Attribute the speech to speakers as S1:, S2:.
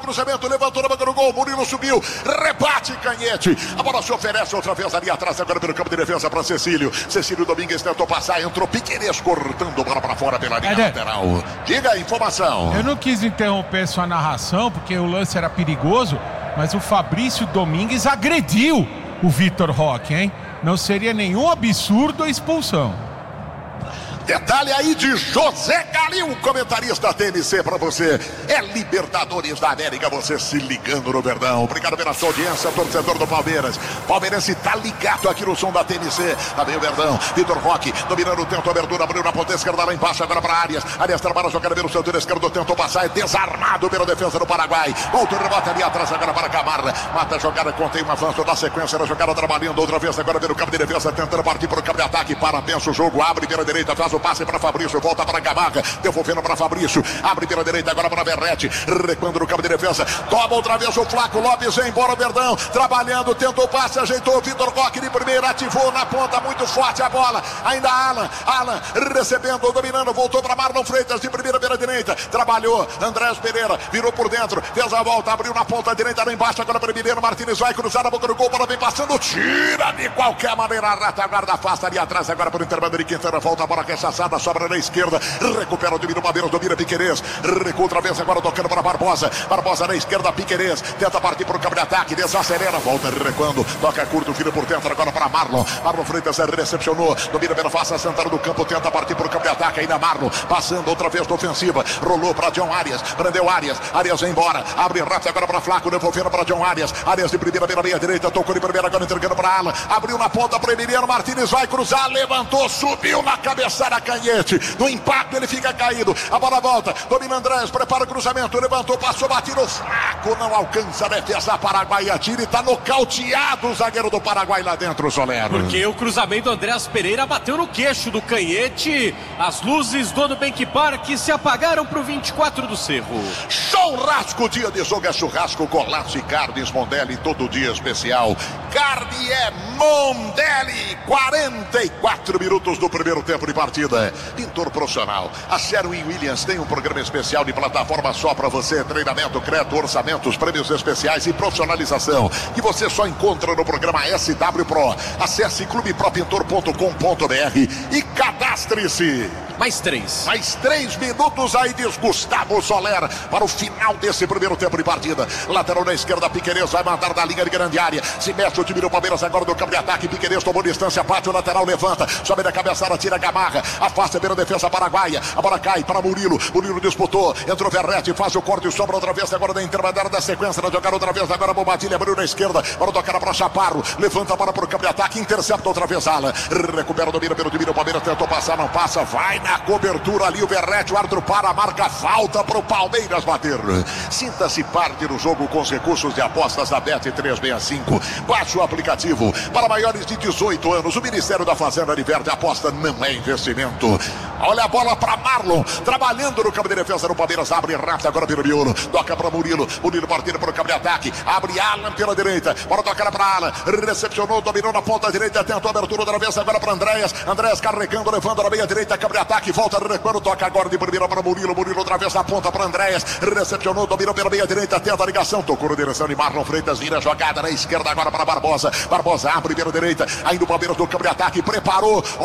S1: cruzamento, levantou na boca do gol, Murilo subiu, rebate Canhete, a bola se oferece outra vez ali atrás, agora pelo campo de defesa para Cecílio Domingues tentou passar, entrou Piquerez cortando a bola para fora pela linha lateral. Diga a informação.
S2: Eu não quis interromper sua narração, porque o lance era perigoso, mas o Fabrício Domingues agrediu o Vitor Roque, hein? Não seria nenhum absurdo a expulsão.
S1: Detalhe aí de José Galil, comentarista da TNC para você. É Libertadores da América, você se ligando no Verdão. Obrigado pela sua audiência, torcedor do Palmeiras. Palmeirense tá ligado aqui no som da TNC. Tá bem o Verdão. Vitor Roque dominando o tento, abertura, abriu na ponta esquerda lá embaixo, agora para Arias. Arias trabalha a jogada pelo setor esquerdo, tentou passar, é desarmado pela defesa do Paraguai. Volta o rebote ali atrás, agora para Camarra. Mata a jogada, contém um avanço da sequência da jogada, trabalhando outra vez, agora pelo campo de defesa, tentando partir para o campo de ataque. Para, pensa o jogo, abre pela direita, faz o passe para Fabrício, volta para Gamarra, devolvendo para Fabrício, abre pela direita agora para Verrete, recuando no campo de defesa, toma outra vez o Flaco Lopes, vem embora o Verdão, trabalhando, tentou o passe, ajeitou o Vitor Roque de primeira, ativou na ponta, muito forte a bola, ainda Alan recebendo, dominando, voltou para Marlon Freitas de primeira pela direita, trabalhou, Andrés Pereira, virou por dentro, fez a volta, abriu na ponta direita lá embaixo, agora para Mineiro, Martínez vai cruzar a boca do gol, bola vem passando, tira de qualquer maneira, a retaguarda afasta ali atrás, agora para o intervalo de Quintana, volta a bola rechaçada, sobra na esquerda, recupera o domínio, Palmeiras domina Piquerez, recua outra vez agora tocando para Barbosa na esquerda, Piquerez, tenta partir para o campo de ataque, desacelera, volta recuando, toca curto, vira por dentro agora para Marlon Freitas recepcionou, domina pela face central do campo, tenta partir para o campo de ataque, ainda Marlon, passando outra vez da ofensiva, rolou para John Arias, prendeu Arias vai embora, abre rápido agora para Flaco, devolvendo para John Arias de primeira pela meia direita, tocou de primeira agora entregando para Alan, abriu na ponta para Emiliano Martínez, vai cruzar, levantou, subiu na cabeçada Canhete, no impacto ele fica caído, a bola volta, domina Andrés, prepara o cruzamento, levantou, passou, batido, fraco, não alcança a defesa, Paraguai atira e tá nocauteado o zagueiro do Paraguai lá dentro, Soler.
S3: Porque o cruzamento Andrés Pereira bateu no queixo do Canhete, as luzes do Nubank Park se apagaram pro 24 do Cerro.
S1: Churrasco, dia de jogo é churrasco, Golaço e Carnes Mondelli, todo dia especial, carne é Mondelli, 44 minutos do primeiro tempo de partida, pintor profissional, a Sherwin Williams tem um programa especial de plataforma só para você, treinamento, crédito, orçamentos, prêmios especiais e profissionalização, que você só encontra no programa SW Pro. Acesse clubepropintor.com.br e cadastre-se.
S3: Mais 3
S1: minutos aí, diz Gustavo Soler, para o final desse primeiro tempo de partida. Lateral na esquerda, Piquerez vai mandar da linha de grande área, se mexe o time do Palmeiras agora do campo de ataque, Piquerez tomou distância, bate o lateral, levanta, sobe da cabeçada, tira a Gamarra, afasta pela defesa paraguaia, a bola cai para Murilo disputou, entrou Verrete, faz o corte e sobra outra vez agora da intermediária da sequência, de jogar outra vez agora Bobatilha, abriu na esquerda, para tocar para Chaparro, levanta a bola para o campo de ataque, intercepta outra vez Alan, recupera o domínio pelo time do Palmeiras, tentou passar, não passa, vai na cobertura ali o Verrete, o árbitro para, marca falta para o Palmeiras bater. Sinta-se parte do jogo com os recursos de apostas da Bet365. Baixe o aplicativo para maiores de 18 anos. O Ministério da Fazenda diverte, aposta não é investimento. Olha a bola para Marlon, trabalhando no campo de defesa do Palmeiras, abre rápido agora pelo miolo, toca para Murilo partindo para o campo de ataque, abre Alan pela direita, bola tocar para Alan, recepcionou, dominou na ponta direita, tentou a abertura outra vez agora para Andrés carregando, levando na meia direita, campo de ataque, volta recuando, toca agora de primeira para Murilo outra vez na ponta para Andrés, recepcionou, dominou pela meia direita, tenta a ligação, tocou na direção de Marlon Freitas, vira a jogada na esquerda agora para Barbosa abre pela direita, ainda o Palmeiras do campo de ataque, preparou,